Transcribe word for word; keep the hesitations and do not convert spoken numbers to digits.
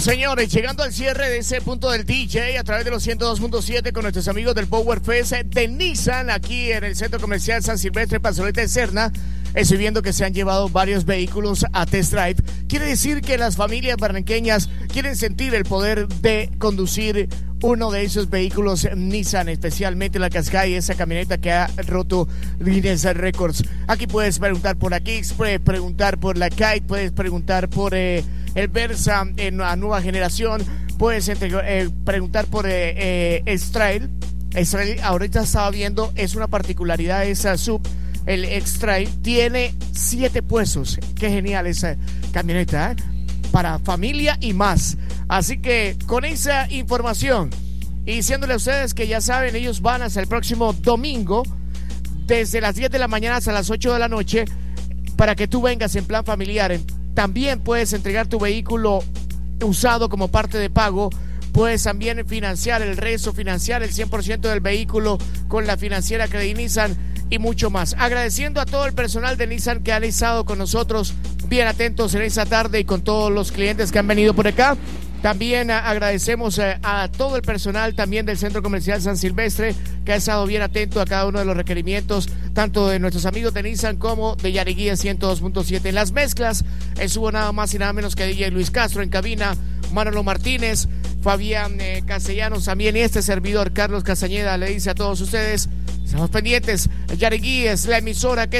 señores, llegando al cierre de ese punto del D J a través de los ciento dos punto siete con nuestros amigos del Power Fest de Nissan aquí en el Centro Comercial San Silvestre, Plazoleta de Serna. Estoy viendo que se han llevado varios vehículos a test drive. Quiere decir que las familias barranqueñas quieren sentir el poder de conducir uno de esos vehículos Nissan, especialmente la Qashqai, esa camioneta que ha roto Guinness Records. Aquí puedes preguntar por la Kicks, puedes preguntar por la Kite, puedes preguntar por eh, el Versa en la nueva generación, puedes eh, preguntar por eh, eh, X-Trail. X-Trail, ahorita estaba viendo, es una particularidad esa sub. El X-Trail tiene siete puestos. Qué genial esa camioneta, ¿eh? Para familia y más. Así que con esa información y diciéndole a ustedes que ya saben, ellos van hasta el próximo domingo desde las diez de la mañana hasta las ocho de la noche para que tú vengas en plan familiar. También puedes entregar tu vehículo usado como parte de pago. Puedes también financiar el resto, financiar el cien por ciento del vehículo con la financiera Credit Nissan y mucho más. Agradeciendo a todo el personal de Nissan que han estado con nosotros bien atentos en esta tarde y con todos los clientes que han venido por acá. También agradecemos a, a todo el personal también del Centro Comercial San Silvestre que ha estado bien atento a cada uno de los requerimientos, tanto de nuestros amigos de Nissan como de Yariguía ciento dos punto siete. En las mezclas estuvo nada más y nada menos que D J Luis Castro, en cabina Manolo Martínez, Fabián eh, Castellanos también, y este servidor Carlos Castañeda le dice a todos ustedes, estamos pendientes. Yariguía es la emisora que